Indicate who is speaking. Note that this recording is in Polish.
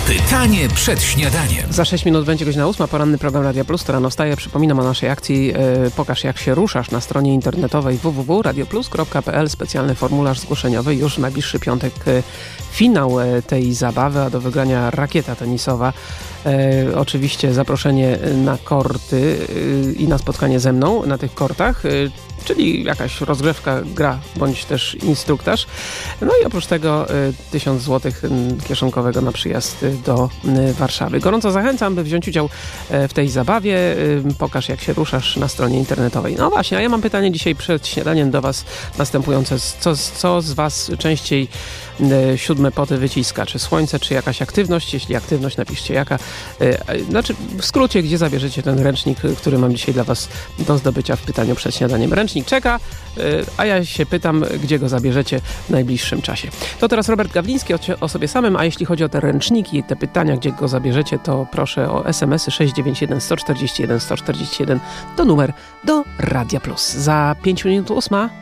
Speaker 1: Pytanie przed śniadaniem.
Speaker 2: Za 6 minut będzie godzina 8. Poranny program Radia Plus, to rano wstaje. Przypominam o naszej akcji Pokaż jak się ruszasz na stronie internetowej www.radioplus.pl. Specjalny formularz zgłoszeniowy. Już w najbliższy piątek finał tej zabawy, a do wygrania rakieta tenisowa. Oczywiście zaproszenie na korty i na spotkanie ze mną na tych kortach, czyli jakaś rozgrzewka, gra bądź też instruktaż. No i oprócz tego 1000 zł kieszonkowego na przyjazd do Warszawy. Gorąco zachęcam, by wziąć udział w tej zabawie. Pokaż jak się ruszasz na stronie internetowej. No właśnie, a ja mam pytanie dzisiaj przed śniadaniem do Was następujące. Co z Was częściej 7 poty wyciska? Czy słońce, czy jakaś aktywność? Jeśli aktywność, napiszcie jaka. Znaczy w skrócie, gdzie zabierzecie ten ręcznik, który mam dzisiaj dla Was do zdobycia w pytaniu przed śniadaniem. Ręcznik czeka, a ja się pytam, gdzie go zabierzecie w najbliższym czasie. To teraz Robert Gawliński o sobie samym, a jeśli chodzi o te ręczniki i te pytania, gdzie go zabierzecie, to proszę o SMS-y 691 141 141 to numer do Radia Plus. Za 5 minut 8.